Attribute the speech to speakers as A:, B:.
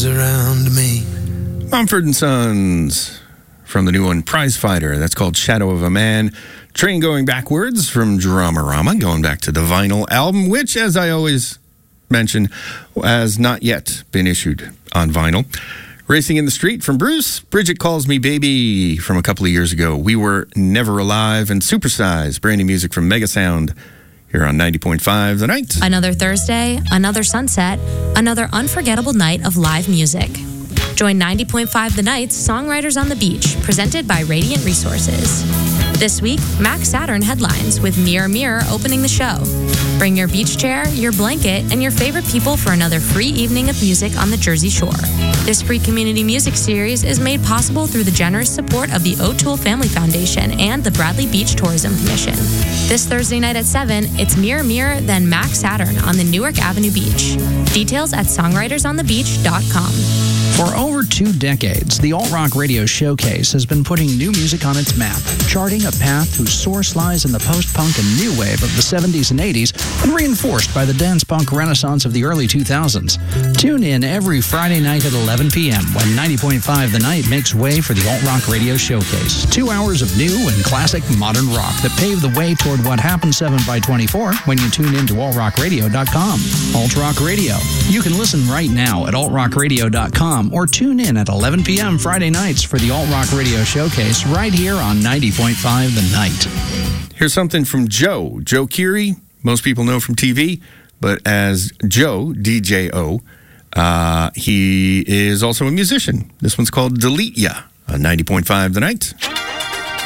A: arms around me.
B: Mumford & Sons from the new one, Prize Fighter. That's called Shadow of a Man. Train Going Backwards from Dramarama, going back to the vinyl album, which, as I always mention, has not yet been issued on vinyl. Racing in the Street from Bruce. Bridget Calls Me Baby from a couple of years ago. We Were Never Alive. And Supersize, brand new music from Mega Sound here on 90.5 The Night.
C: Another Thursday, another sunset, another unforgettable night of live music. Join 90.5 The Night's Songwriters on the Beach, presented by Radiant Resources. This week, Max Saturn headlines with Mirror Mirror opening the show. Bring your beach chair, your blanket, and your favorite people for another free evening of music on the Jersey Shore. This free community music series is made possible through the generous support of the O'Toole Family Foundation and the Bradley Beach Tourism Commission. This Thursday night at 7, it's Mirror Mirror, then Max Saturn on the Newark Avenue Beach. Details at songwritersonthebeach.com.
D: For over 2 decades, the Alt Rock Radio Showcase has been putting new music on its map, charting a path whose source lies in the post-punk and new wave of the 70s and 80s and reinforced by the dance-punk renaissance of the early 2000s. Tune in every Friday night at 11 p.m. when 90.5 The Night makes way for the Alt Rock Radio Showcase. 2 hours of new and classic modern rock that pave the way toward what happens 7x24 when you tune in to altrockradio.com. Alt Rock Radio. You can listen right now at altrockradio.com or tune in at 11 p.m. Friday nights for the Alt Rock Radio Showcase right here on 90.5 The Night.
B: Here's something from Joe Keery. Most people know from TV, but as Joe, DJO, he is also a musician. This one's called Delete Ya on 90.5 The Night.